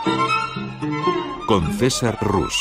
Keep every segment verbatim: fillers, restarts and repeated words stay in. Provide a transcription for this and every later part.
Con César Rus.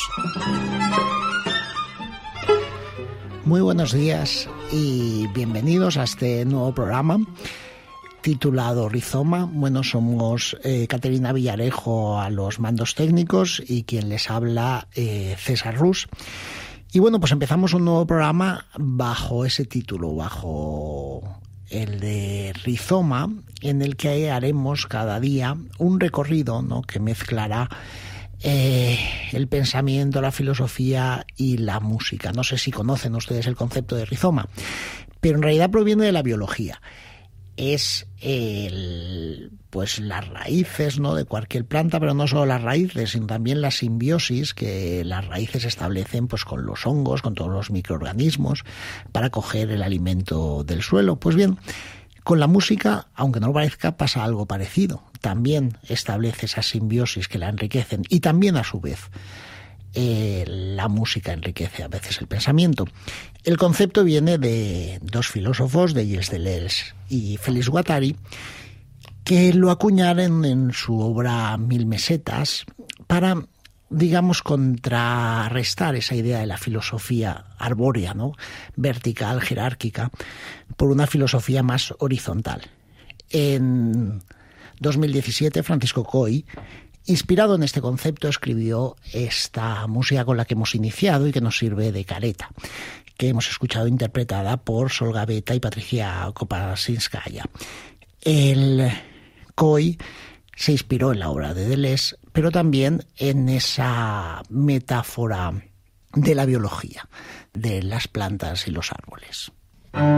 Muy buenos días y bienvenidos a este nuevo programa titulado Rizoma. Bueno, somos eh, Caterina Villarejo a los mandos técnicos y quien les habla eh, César Rus. Y bueno, pues empezamos un nuevo programa bajo ese título, bajo el de Rizoma, en el que haremos cada día un recorrido, ¿no?, que mezclará eh, el pensamiento, la filosofía y la música. No sé si conocen ustedes el concepto de rizoma, pero en realidad proviene de la biología. Es el, pues las raíces, ¿no?, de cualquier planta, pero no solo las raíces, sino también la simbiosis que las raíces establecen pues con los hongos, con todos los microorganismos, para coger el alimento del suelo. Pues bien, con la música, aunque no lo parezca, pasa algo parecido. También establece esa simbiosis que la enriquecen y también a su vez Eh, la música enriquece a veces el pensamiento. El concepto viene de dos filósofos, de Gilles Deleuze y Félix Guattari, que lo acuñaron en su obra Mil Mesetas para, digamos, contrarrestar esa idea de la filosofía arbórea, ¿no?, vertical, jerárquica, por una filosofía más horizontal. En dos mil diecisiete, Francisco Coy, inspirado en este concepto, escribió esta música con la que hemos iniciado y que nos sirve de careta, que hemos escuchado interpretada por Sol Gaveta y Patricia Kopasinskaya. El Coy se inspiró en la obra de Deleuze, pero también en esa metáfora de la biología, de las plantas y los árboles.